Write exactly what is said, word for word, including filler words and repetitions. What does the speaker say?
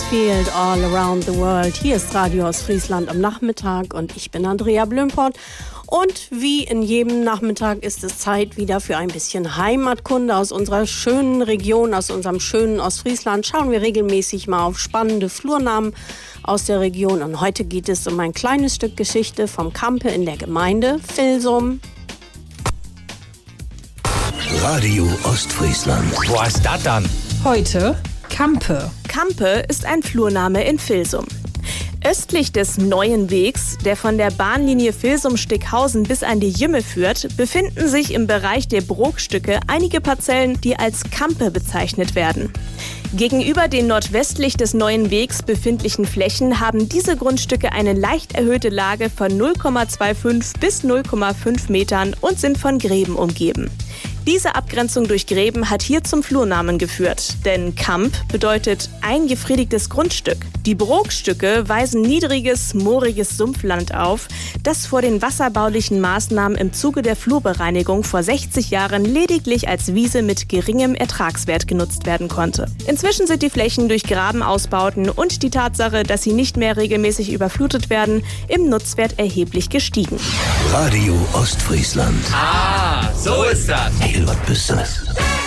Field, All Around the World. Hier ist Radio Ostfriesland am Nachmittag und ich bin Andrea Blömport. Und wie in jedem Nachmittag ist es Zeit wieder für ein bisschen Heimatkunde aus unserer schönen Region, aus unserem schönen Ostfriesland. Schauen wir regelmäßig mal auf spannende Flurnamen aus der Region. Und heute geht es um ein kleines Stück Geschichte vom Campe in der Gemeinde Vilsum. Radio Ostfriesland. Wo ist das dann? Heute Campe. Campe ist ein Flurname in Vilsum. Östlich des Neuen Wegs, der von der Bahnlinie Vilsum-Stickhausen bis an die Jümme führt, befinden sich im Bereich der Bruchstücke einige Parzellen, die als Campe bezeichnet werden. Gegenüber den nordwestlich des Neuen Wegs befindlichen Flächen haben diese Grundstücke eine leicht erhöhte Lage von null Komma fünfundzwanzig bis null Komma fünf Metern und sind von Gräben umgeben. Diese Abgrenzung durch Gräben hat hier zum Flurnamen geführt, denn Camp bedeutet eingefriedigtes Grundstück. Die Bruchstücke weisen niedriges, mooriges Sumpfland auf, das vor den wasserbaulichen Maßnahmen im Zuge der Flurbereinigung vor sechzig Jahren lediglich als Wiese mit geringem Ertragswert genutzt werden konnte. Inzwischen sind die Flächen durch Grabenausbauten und die Tatsache, dass sie nicht mehr regelmäßig überflutet werden, im Nutzwert erheblich gestiegen. Radio Ostfriesland. Ah, so ist das. Hey, was bist du?